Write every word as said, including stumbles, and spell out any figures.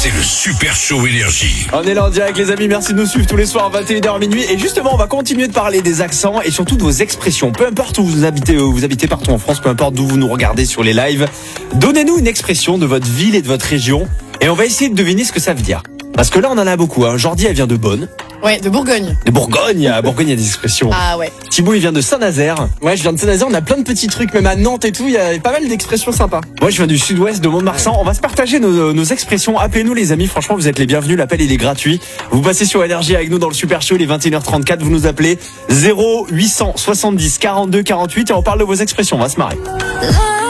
c'est le Super Show Énergie. On est là en direct les amis, merci de nous suivre tous les soirs à vingt et une heures minuit. Et justement on va continuer de parler des accents et surtout de vos expressions. Peu importe où vous habitez, où vous habitez partout en France, peu importe d'où vous nous regardez sur les lives, donnez-nous une expression de votre ville et de votre région et on va essayer de deviner ce que ça veut dire. Parce que là on en a beaucoup, hein. Jordi elle vient de Bonn. Ouais, de Bourgogne. De Bourgogne, à Bourgogne il y a des expressions. Ah ouais. Thibaut il vient de Saint-Nazaire. Ouais, je viens de Saint-Nazaire, on a plein de petits trucs, même à Nantes et tout, il y a pas mal d'expressions sympas. Moi je viens du sud-ouest de Mont-de-Marsan. On va se partager nos, nos expressions. Appelez-nous les amis, franchement vous êtes les bienvenus. L'appel il est gratuit. Vous passez sur Énergie avec nous dans le Super Show, il est vingt et une heures trente-quatre. Vous nous appelez zéro huit cent soixante-dix quarante-deux quarante-huit et on parle de vos expressions. On va se marrer.